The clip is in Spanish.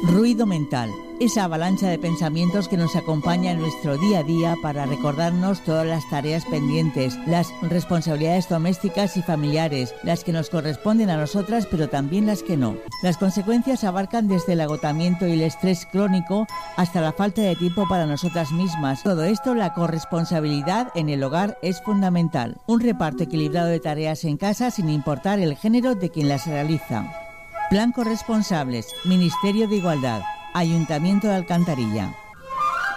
Ruido mental, esa avalancha de pensamientos que nos acompaña en nuestro día a día para recordarnos todas las tareas pendientes, las responsabilidades domésticas y familiares, las que nos corresponden a nosotras pero también las que no. Las consecuencias abarcan desde el agotamiento y el estrés crónico hasta la falta de tiempo para nosotras mismas. Todo esto, la corresponsabilidad en el hogar es fundamental. Un reparto equilibrado de tareas en casa sin importar el género de quien las realiza. Plan Corresponsables, Ministerio de Igualdad, Ayuntamiento de Alcantarilla.